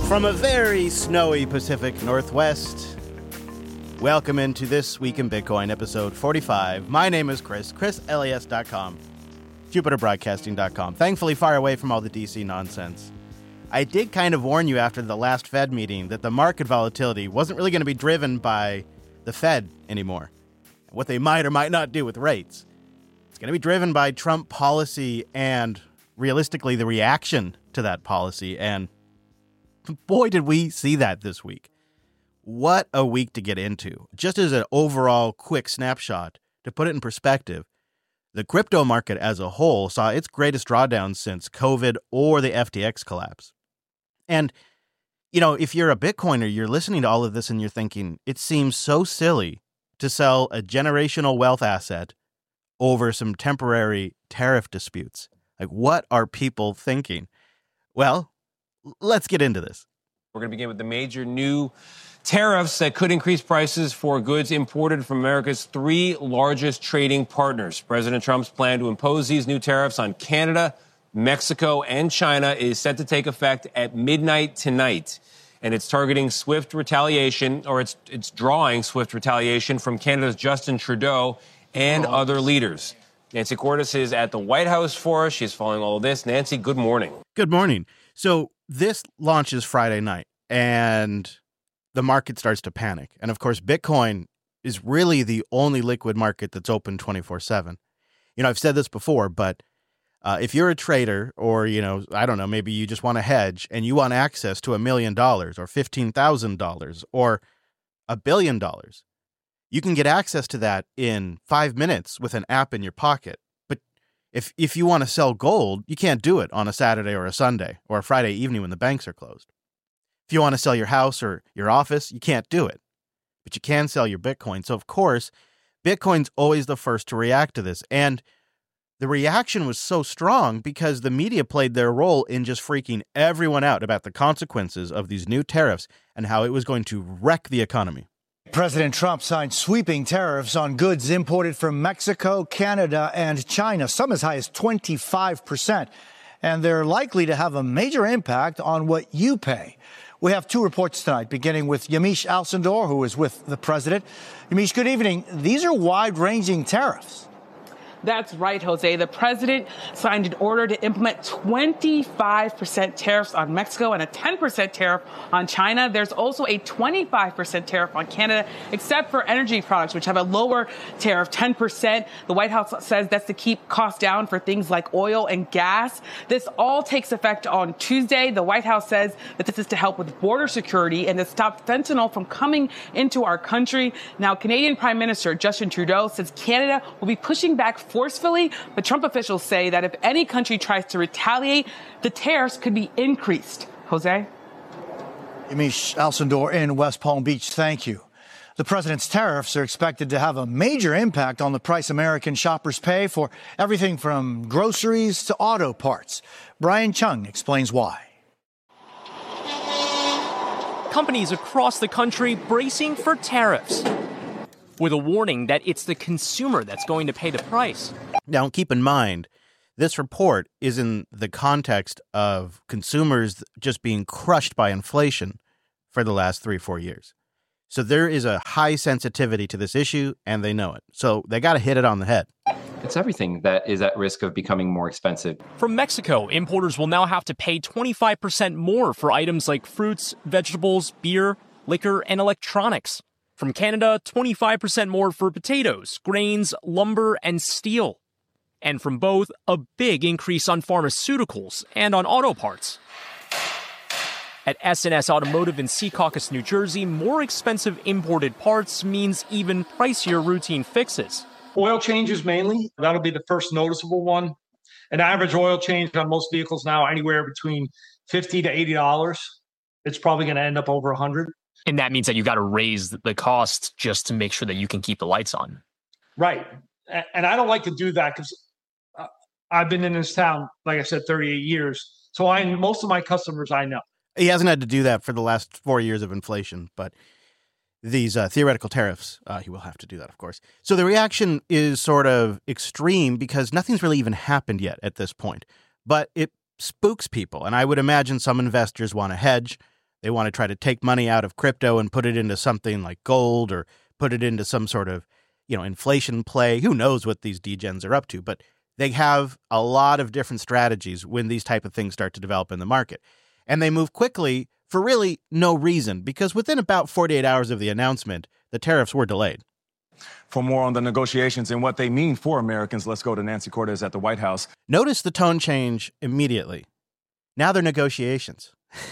From a very snowy Pacific Northwest, welcome into This Week in Bitcoin, episode 45. My name is Chris, chrisles.com, jupiterbroadcasting.com. Thankfully far away from all the DC nonsense. I did kind of warn you after the last Fed meeting that the market volatility wasn't really going to be driven by the Fed anymore, what they might or might not do with rates. It's going to be driven by Trump policy and, realistically, the reaction to that policy. And boy, did we see that this week. What a week to get into. Just as an overall quick snapshot, to put it in perspective, the crypto market as a whole saw its greatest drawdown since COVID or the FTX collapse. And, you know, if you're a Bitcoiner, you're listening to all of this and you're thinking, it seems so silly to sell a generational wealth asset over some temporary tariff disputes. Like, what are people thinking? Well, let's get into this. We're going to begin with the major new tariffs that could increase prices for goods imported from America's three largest trading partners. President Trump's plan to impose these new tariffs on Canada, Mexico, and China is set to take effect at midnight tonight. And it's targeting swift retaliation, or it's drawing swift retaliation from Canada's Justin Trudeau and other leaders. Nancy Cordes is at the White House for us. She's following all of this. Nancy, good morning. Good morning. So this launches Friday night, and the market starts to panic. And of course, Bitcoin is really the only liquid market that's open 24/7. You know, I've said this before, but if you're a trader or, you know, I don't know, maybe you just want to hedge and you want access to $1 million or $15,000 or $1 billion, you can get access to that in 5 minutes with an app in your pocket. But if you want to sell gold, you can't do it on a Saturday or a Sunday or a Friday evening when the banks are closed. If you want to sell your house or your office, you can't do it. But you can sell your Bitcoin. So, of course, Bitcoin's always the first to react to this. And the reaction was so strong because the media played their role in just freaking everyone out about the consequences of these new tariffs and how it was going to wreck the economy. President Trump signed sweeping tariffs on goods imported from Mexico, Canada, and China, some as high as 25%. And they're likely to have a major impact on what you pay. We have two reports tonight, beginning with Yamiche Alcindor, who is with the president. Yamiche, good evening. These are wide-ranging tariffs. That's right, Jose. The president signed an order to implement 25% tariffs on Mexico and a 10% tariff on China. There's also a 25% tariff on Canada, except for energy products, which have a lower tariff, 10%. The White House says that's to keep costs down for things like oil and gas. This all takes effect on Tuesday. The White House says that this is to help with border security and to stop fentanyl from coming into our country. Now, Canadian Prime Minister Justin Trudeau says Canada will be pushing back forcefully, but Trump officials say that if any country tries to retaliate, the tariffs could be increased. Jose? Yamiche Alcindor in West Palm Beach, thank you. The president's tariffs are expected to have a major impact on the price American shoppers pay for everything from groceries to auto parts. Brian Chung explains why. Companies across the country bracing for tariffs, with a warning that it's the consumer that's going to pay the price. Now, keep in mind, this report is in the context of consumers just being crushed by inflation for the last 3-4 years. So there is a high sensitivity to this issue, and they know it. So they got to hit it on the head. It's everything that is at risk of becoming more expensive. From Mexico, importers will now have to pay 25% more for items like fruits, vegetables, beer, liquor, and electronics. From Canada, 25% more for potatoes, grains, lumber, and steel. And from both, a big increase on pharmaceuticals and on auto parts. At S&S Automotive in Secaucus, New Jersey, more expensive imported parts means even pricier routine fixes. Oil changes mainly. That'll be the first noticeable one. An average oil change on most vehicles now anywhere between $50 to $80. It's probably going to end up over $100. And that means that you got to raise the cost just to make sure that you can keep the lights on. Right. And I don't like to do that because I've been in this town, like I said, 38 years. So most of my customers I know. He hasn't had to do that for the last 4 years of inflation, but these theoretical tariffs, he will have to do that, of course. So the reaction is sort of extreme because nothing's really even happened yet at this point. But it spooks people. And I would imagine some investors want to hedge. They want to try to take money out of crypto and put it into something like gold or put it into some sort of, inflation play. Who knows what these degens are up to, but they have a lot of different strategies when these type of things start to develop in the market. And they move quickly for really no reason, because within about 48 hours of the announcement, the tariffs were delayed. For more on the negotiations and what they mean for Americans, let's go to Nancy Cortez at the White House. Notice the tone change immediately. Now they're negotiations.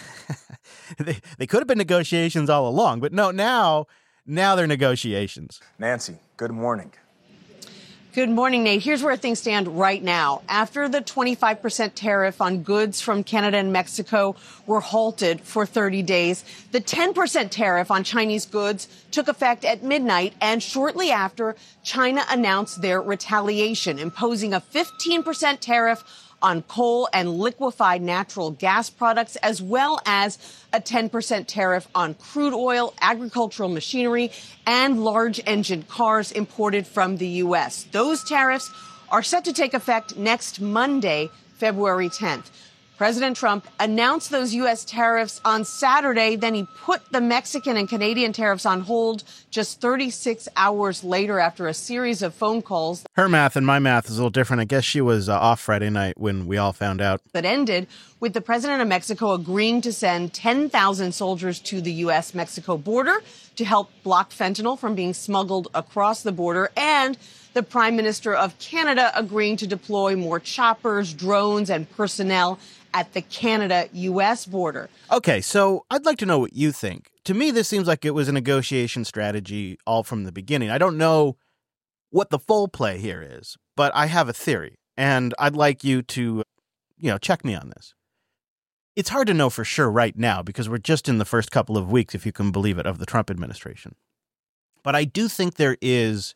They could have been negotiations all along, but no, now they're negotiations. Nancy, good morning. Good morning, Nate. Here's where things stand right now. After the 25% tariff on goods from Canada and Mexico were halted for 30 days, the 10% tariff on Chinese goods took effect at midnight, and shortly after, China announced their retaliation, imposing a 15% tariff on coal and liquefied natural gas products, as well as a 10% tariff on crude oil, agricultural machinery, and large engine cars imported from the U.S. Those tariffs are set to take effect next Monday, February 10th. President Trump announced those U.S. tariffs on Saturday. Then he put the Mexican and Canadian tariffs on hold just 36 hours later after a series of phone calls. Her math and my math is a little different. I guess she was off Friday night when we all found out. That ended with the president of Mexico agreeing to send 10,000 soldiers to the U.S.-Mexico border to help block fentanyl from being smuggled across the border, and the Prime Minister of Canada agreeing to deploy more choppers, drones, and personnel at the Canada-U.S. border. Okay, so I'd like to know what you think. To me, this seems like it was a negotiation strategy all from the beginning. I don't know what the full play here is, but I have a theory, and I'd like you to, check me on this. It's hard to know for sure right now because we're just in the first couple of weeks, if you can believe it, of the Trump administration. But I do think there is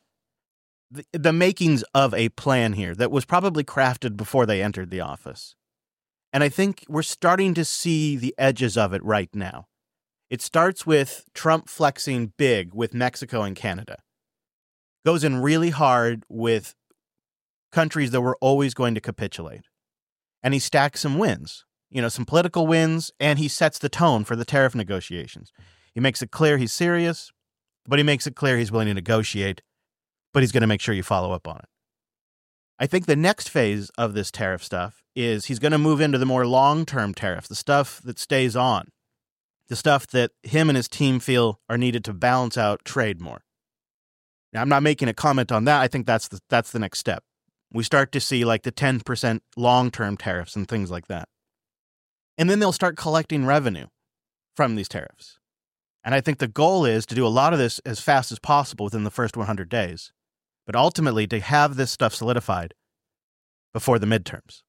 the makings of a plan here that was probably crafted before they entered the office. And I think we're starting to see the edges of it right now. It starts with Trump flexing big with Mexico and Canada. Goes in really hard with countries that were always going to capitulate. And he stacks some wins, some political wins, and he sets the tone for the tariff negotiations. He makes it clear he's serious, but he makes it clear he's willing to negotiate, but he's going to make sure you follow up on it. I think the next phase of this tariff stuff is he's going to move into the more long-term tariffs, the stuff that stays on, the stuff that him and his team feel are needed to balance out trade more. Now, I'm not making a comment on that. I think that's the next step. We start to see like the 10% long-term tariffs and things like that. And then they'll start collecting revenue from these tariffs. And I think the goal is to do a lot of this as fast as possible within the first 100 days. But ultimately to have this stuff solidified before the midterms.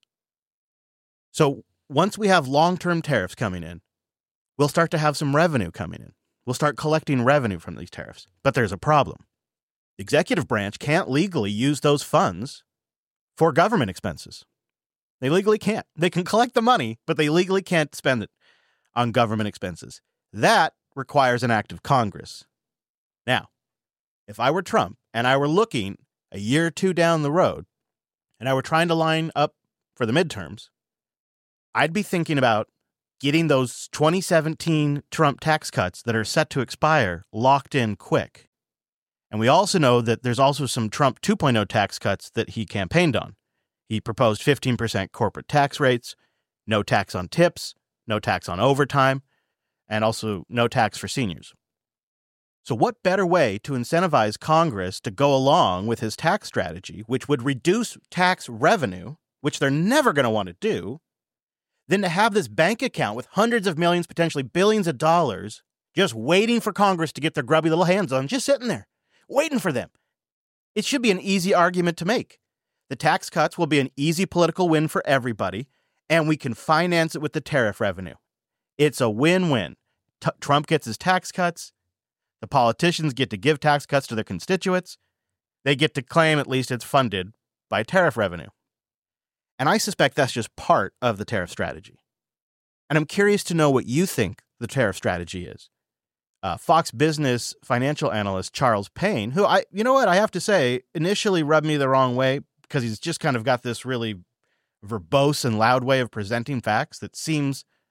So once we have long-term tariffs coming in, we'll start to have some revenue coming in. We'll start collecting revenue from these tariffs. But there's a problem. The executive branch can't legally use those funds for government expenses. They legally can't. They can collect the money, but they legally can't spend it on government expenses. That requires an act of Congress. Now, if I were Trump and I were looking a year or two down the road and I were trying to line up for the midterms, I'd be thinking about getting those 2017 Trump tax cuts that are set to expire locked in quick. And we also know that there's also some Trump 2.0 tax cuts that he campaigned on. He proposed 15% corporate tax rates, no tax on tips, no tax on overtime, and also no tax for seniors. So what better way to incentivize Congress to go along with his tax strategy, which would reduce tax revenue, which they're never going to want to do, than to have this bank account with hundreds of millions, potentially billions of dollars, just waiting for Congress to get their grubby little hands on, just sitting there, waiting for them. It should be an easy argument to make. The tax cuts will be an easy political win for everybody, and we can finance it with the tariff revenue. It's a win-win. Trump gets his tax cuts. The politicians get to give tax cuts to their constituents. They get to claim at least it's funded by tariff revenue. And I suspect that's just part of the tariff strategy. And I'm curious to know what you think the tariff strategy is. Fox Business financial analyst Charles Payne, who I have to say, initially rubbed me the wrong way because he's just kind of got this really verbose and loud way of presenting facts that seems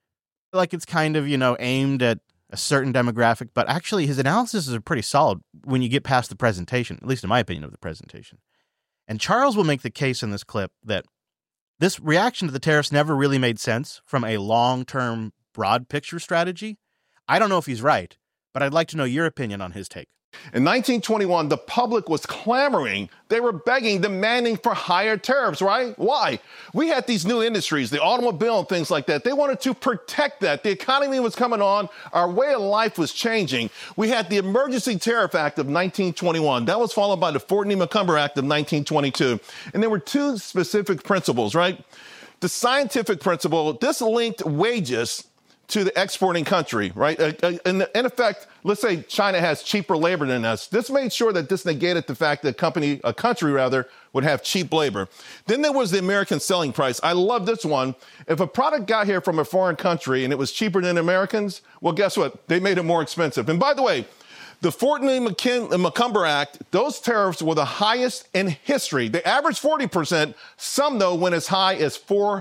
like it's kind of, aimed at a certain demographic, but actually his analysis is pretty solid when you get past the presentation, at least in my opinion of the presentation. And Charles will make the case in this clip that this reaction to the tariffs never really made sense from a long-term, broad picture strategy. I don't know if he's right, but I'd like to know your opinion on his take. In 1921, the public was clamoring. They were begging, demanding for higher tariffs, right? Why? We had these new industries, the automobile and things like that. They wanted to protect that. The economy was coming on. Our way of life was changing. We had the Emergency Tariff Act of 1921. That was followed by the Fortney-McCumber Act of 1922. And there were two specific principles, right? The scientific principle, this linked wages to the exporting country, right? In effect, let's say China has cheaper labor than us. This made sure that this negated the fact that a country would have cheap labor. Then there was the American selling price. I love this one. If a product got here from a foreign country and it was cheaper than Americans, well, guess what? They made it more expensive. And by the way, the Fortney-McCumber Act, those tariffs were the highest in history. They averaged 40%. Some, though, went as high as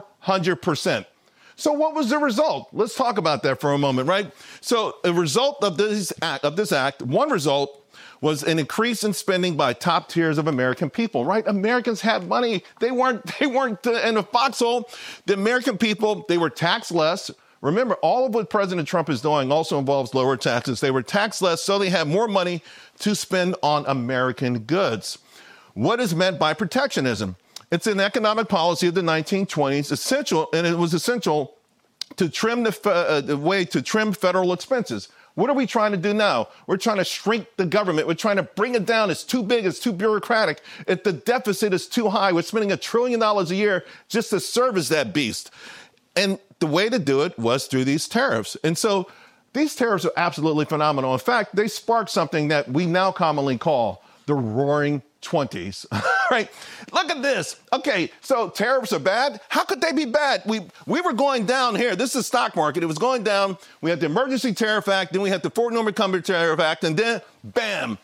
400%. So what was the result? Let's talk about that for a moment, right? So a result of this act, one result was an increase in spending by top tiers of American people, right? Americans had money. They weren't in a foxhole. The American people, they were taxed less. Remember, all of what President Trump is doing also involves lower taxes. They were taxed less, so they had more money to spend on American goods. What is meant by protectionism? It's an economic policy of the 1920s, it was essential to trim the way to trim federal expenses. What are we trying to do now? We're trying to shrink the government. We're trying to bring it down. It's too big. It's too bureaucratic. If the deficit is too high, we're spending $1 trillion a year just to service that beast. And the way to do it was through these tariffs. And so these tariffs are absolutely phenomenal. In fact, they sparked something that we now commonly call the Roaring 20s, right? Look at this. Okay, so tariffs are bad. How could they be bad? We were going down here. This is the stock market. It was going down. We had the Emergency Tariff Act, then we had the Fortney-McCumber Tariff Act, and then, bam,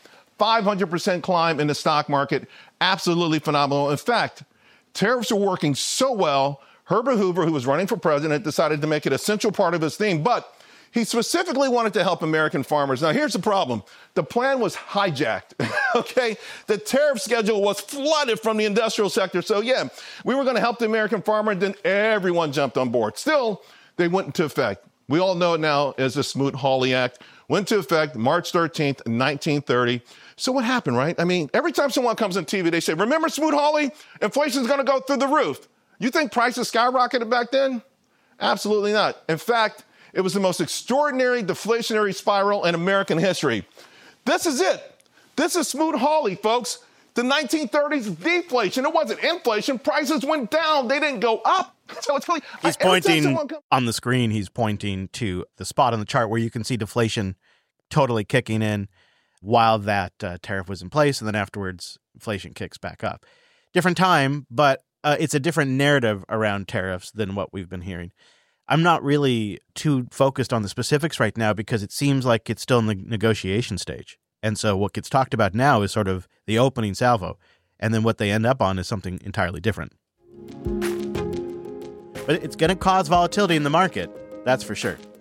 500% climb in the stock market. Absolutely phenomenal. In fact, tariffs are working so well, Herbert Hoover, who was running for president, decided to make it a central part of his theme, but he specifically wanted to help American farmers. Now, here's the problem. The plan was hijacked, okay? The tariff schedule was flooded from the industrial sector. So, yeah, we were going to help the American farmer, then everyone jumped on board. Still, they went into effect. We all know it now as the Smoot-Hawley Act. Went into effect March 13th, 1930. So what happened, right? I mean, every time someone comes on TV, they say, remember Smoot-Hawley? Inflation's going to go through the roof. You think prices skyrocketed back then? Absolutely not. In fact, it was the most extraordinary deflationary spiral in American history. This is it. This is Smoot-Hawley, folks. The 1930s deflation. It wasn't inflation. Prices went down. They didn't go up. So it's really, he's pointing on the screen. He's pointing to the spot on the chart where you can see deflation totally kicking in while that tariff was in place. And then afterwards, inflation kicks back up. Different time, but it's a different narrative around tariffs than what we've been hearing. I'm not really too focused on the specifics right now because it seems like it's still in the negotiation stage. And so what gets talked about now is sort of the opening salvo. And then what they end up on is something entirely different. But it's going to cause volatility in the market. That's for sure.